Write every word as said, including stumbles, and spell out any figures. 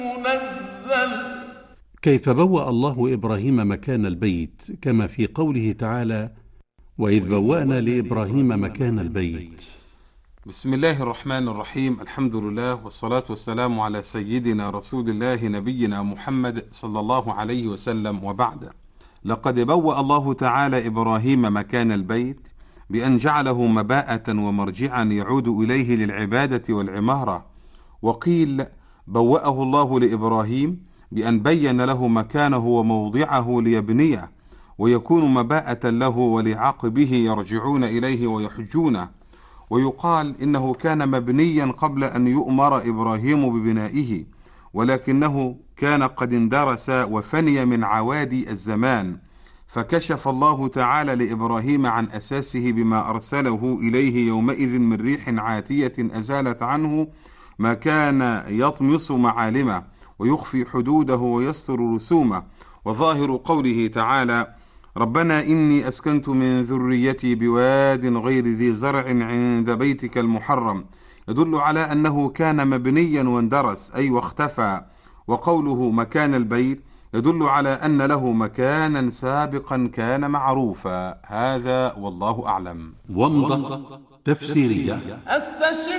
منزل. كيف بوأ الله إبراهيم مكان البيت، كما في قوله تعالى: وإذ بوأنا لإبراهيم مكان البيت. بسم الله الرحمن الرحيم. الحمد لله والصلاة والسلام على سيدنا رسول الله نبينا محمد صلى الله عليه وسلم، وبعد. لقد بوأ الله تعالى إبراهيم مكان البيت بأن جعله مباءة ومرجعا يعود إليه للعبادة والعمارة. وقيل بوأه الله لإبراهيم بأن بين له مكانه وموضعه ليبنيه ويكون مباءة له ولعقبه يرجعون إليه ويحجونه. ويقال إنه كان مبنيا قبل أن يؤمر إبراهيم ببنائه، ولكنه كان قد اندرس وفني من عوادي الزمان، فكشف الله تعالى لإبراهيم عن أساسه بما أرسله إليه يومئذ من ريح عاتية أزالت عنه ما كان يطمس معالمه ويخفي حدوده ويستر رسومه. وظاهر قوله تعالى: ربنا إني أسكنت من ذريتي بواد غير ذي زرع عند بيتك المحرم، يدل على أنه كان مبنيا واندرس، أي واختفى. وقوله مكان البيت يدل على أن له مكانا سابقا كان معروفا. هذا والله أعلم. ومضة تفسيرية. أستشف